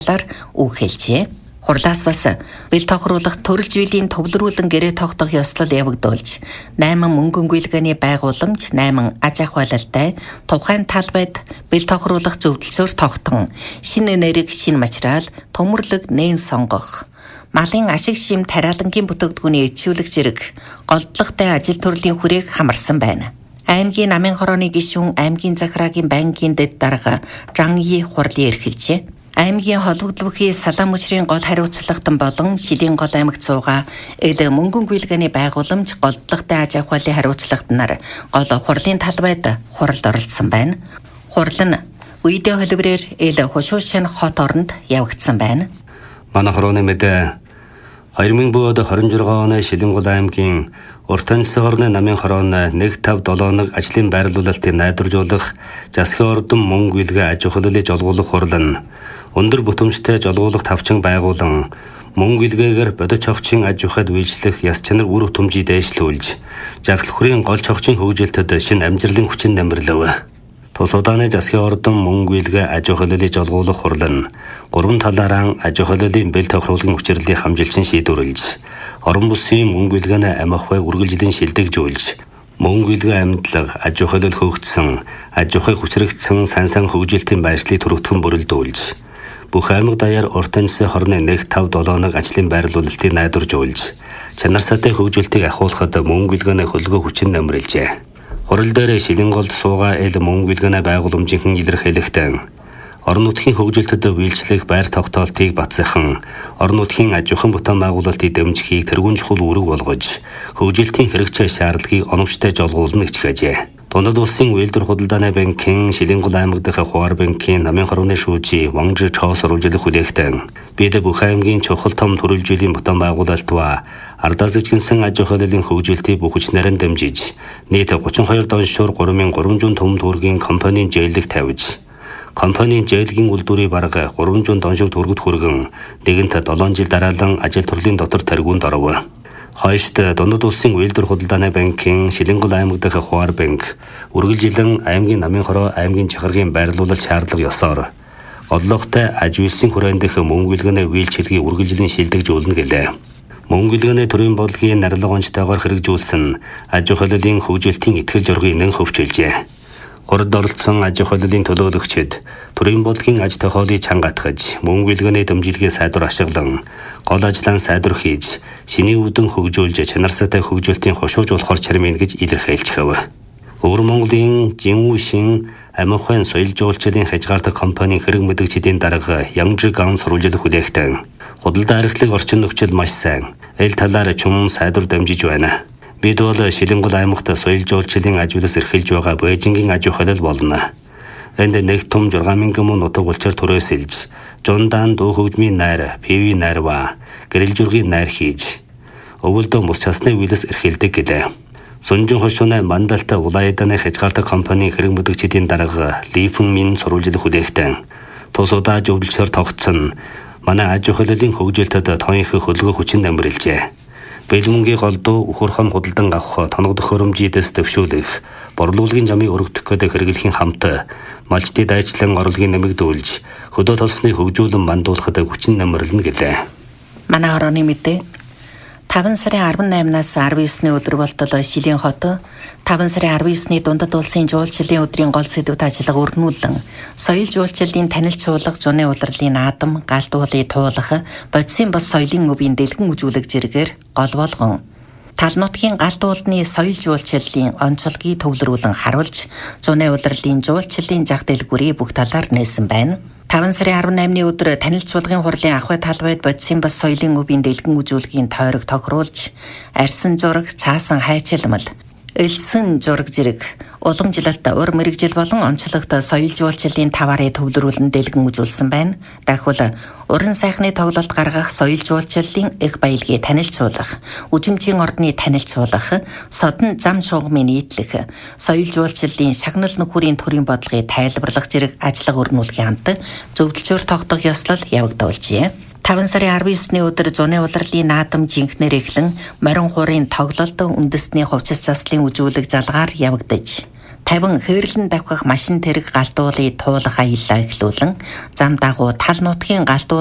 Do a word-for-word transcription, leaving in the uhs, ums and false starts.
талаар үг хэлжээ. Хурлаас бас бэл тохируулах төрөл зүйлийн төвлөрүүлэн гэрээ тогтох ёслол явагдуулж, найман мөнгөн гүйлгээний байгууламж, найман аж ахуйлалтай тухайн талбайд бэл тохируулах зөвлөлсөөр тогтон, шинэ нэрэг, шинэ материал, төмөрлөг нээн сонгох, малын ашиг шим тариалангийн бүтээгдэхүүний ичүүлэг зэрэг голдлоготой ажил төрлийн хүрээг хамарсан байна. Аймгийн намын хорооны гишүүн аймгийн захираагийн байнгын дэд дарга Жанги хурлын эрхэлжээ. Аймгийн холбогдлохын салаан мөчрийн гол хариуцлагатан болон Шилийн гол аймагт суугаа эл мөнгөн гүйлгээний байгууламж голдлоготой аж ахуйлын хариуцлагатнаар гол хурлын талбайд хуралд оролцсон байна. Хурал нь видео хэлбэрээр эл хушуушин хот оронд явагдсан байна. Манай хорооны мэдээ хоёр мың двадцать шесть оны Шилийн гол аймгийн Уртанцсан орны намын хороон нэг тавь долооног ажлын байрлуулалтыг найдваржуулах засгийн ордон мөнгө гүйлгээ аж ахуйлыг жолгуулах хурал нь өндөр бүтэмжтэй жолгуулах тавчин байгуулан мөнгө гүйлгээгээр бодит цогцын аж ахуйд үйлчлэх яс чанар үр хөтөмжийг дээшлүүлж жаргал хүрийн гол цогцын хөгжилтөд шинэ амжилтын хүчин нэмэрлэв. Тус удааны засгийн ордон мөнгө гүйлгээ аж ахуйлыг жолгуулах хурал нь гурван талаараа аж ахуйлын бэл тохируулгын хүчирлийг хамжилчин шийдвэрлэж орон бүсийн мөнгө гүйлгээний ам ахуй үргэлжлэн шилдэгжүүлж мөнгө гүйлгээ амьдлага аж ахуйлд хөгжсөн аж ахуй хүчрэгдсэн сан сан хөгжилтийн байршлыг түрэгдхэн бүрэлдүүлж бүх аймаг даяар Уртанцсан хорны нэг тавь долооног ажлын байрлуулалтыг найдваржуулж чанар сатай хөгжилтийг ахиулахад мөнгө гүйлгээний хөлгөө хүчин нэмэрлэжээ. Хурал дээр Шилийн голд суугаа эл мөнгө гүйлгээний байгууламжийн илэрхийлэхдээ орон нутгийн хөгжилтөд үйлчлэх байр тогтоолтыг бацсахан орон нутгийн аж ахуйн бүтээн байгуулалтыг дэмжихийг тэргуун чухал үүрэг болгож хөгжилтийн хэрэгцээ шаардлагыг оновчтой жолгуулна гэж хажээ. Дундад улсын үйлдвэр худалдааны банкын Шилийн гол аймаг дахь Хуваар банкын намын хорооны шүүжи Вангжи Чоос оруулах хүлээгтэн бид бүх аймгийн чухал том төрөлжилийн бүтээн байгуулалт ба ардаас зэжгэнсэн аж ахуйлын хөгжилтийг бүх хүчнээр дэмжиж нийт гучин хоёр доншуур гурван мянган гурван зуун төм төгрөгийн компанийн зээлэг тавьж компанийн зээлгийн үйлдвэрийн бараг гурван зуун доншуур төгрөгт хүргэн нэгэнт долоон жил дараалан ажил төрлийн дотор тэргуунд оров. Хойшд дундад улсын үйлдвэр худалдааны банкын Шилийн гол аймаг дахь Хуваар банк үргэлжилэн аймгийн намын хороо аймгийн чахаргийн байрлуулалт шаардлага ёсоор голлоготой аж үйлсийн хүрээнд дэх мөнгө гүйлгээний үйлчилгээг үргэлжлэн шилдэгжүүлнэ гэлээ. Мөнгө гүйлгээний төрийн бодлогын нарилга онцтойгоор хэрэгжүүлсэн аж ахуйлын хөгжилтийн итгэл жургыг нэн хөвчүүлжээ. Хуралд оролцсон аж ахуйлын төлөөлөгчид төрийн бодлогын аж тохиолыг чангатгаж мөнгө гүйлгээний дэмжлэгээ сайдвар ашиглан гол ажлаа сайдвар хийж шиний үүдэн хөгжүүлж чанар сатай хөгжилтийн хошууж болохоор чармын гэж илэрхийлчихэв. Өвөр Монголын Жинүүшин ам ахуйн соёл жуулчлалын хязгаартай компанийн хэрэг мэдэгчдийн дарга Янжи Ган сурвалжлах хүлээгтэн худалдаа архлыг орчин нөхцөл маш сайн эл талаар чум сайдвар дамжиж байна. Бид бол Шилийн гол аймагт соёл жуулчлалын ажлаас эрхэлж байгаа Бээжингийн аж ахуйлал болно. Энд нэг том шесть мянган мөн утга улчаар түрээсэлж Жондан дуу хөгжмийн найр, пиви найр ба гэрэл жургийн найр хийж өвөлдөө мус часны үйлс эрхэлдэг гэлээ. Сунжин хошууны мандалтай улаайданы хязгаартай компанийн хэрэг мэдэгчдийн дарга Лифэн Мин сурвалжлах хүлээгтэн тус удаа зөвлөлсөөр тогтсон манай аж ахуйлын хөгжилтөд тоонх хөлгөө хүчин нэмэрлжээ. Бэлмөнгийн голдуу үхэр хам худалдан авах тоног төхөөрөмжийдэс төвшүүлэх борлуулгын замыг өргөдөх гэдэг хэрэглэхийн хамт малчдын дайчлан орлогын нэмэгдүүлж хөдөө тосхны хөгжүүлэн мандуулахад хүчин нэмэрлэнэ гэлээ. Манай хорооны мэдээ таван сарын арван наймнаас арван есний өдөр болтол Шилийн хот таван сарын арван есний дундад улсын жуулчлалын өдрийн гол сэдвт ажиллага өрнүүлэн соёл жуулчлалын танилцуулга, зуны улирлын наадам, галт уулын туулах, бодисын бас соёлын өвийн дэлгэн үзүүлэг зэрэгээр гол болгон тал нутгийн галт уулны соёл жуулчлалын онцлогийг төвлөрүүлэн харуулж зуны улирлын жуулчлалын зах дэлгүүрийг бүх талаар нээсэн байна. таван сарын арван наймны өдөр танилцуулгын хурлын ахуй талбайд бодисын бас соёлын өвийн дэлгэн үзүүлгийн тойрог тохируулж арьсан зураг, цаасан хайчилмал, элсэн зураг зэрэг уламжлалт, ур мэрэгжил болон онцлогт соёл жуулчлалын таваарыг төвлөрүүлэн дэлгэн үзүүлсэн байна. Дахиад уран сайхны тоглолт гаргах, соёл жуулчлалын их баялгийг танилцуулах, үжимжийн ордны танилцуулах, содон зам шугамын нийтлэх, соёл жуулчлалын шагнал нөхөрийн төрийн бодлогыг тайлбарлах зэрэг ажиллага өрнүүлэхийн хамт зөвлөлчөөр тогтох ёслол явагдуулжээ. таван сарын арван есний өдөр зуны улирлын наадам жинхнэр эхлэн морин хуурын тоглолт үндэсний хувьчилж заслын үзүүлэг залгаар явагдаж тавин хэрлэн давхах машин тэрэг галдуулыг туулах аяллаа эхлүүлэн зам дагуу тал нутгийн галдуу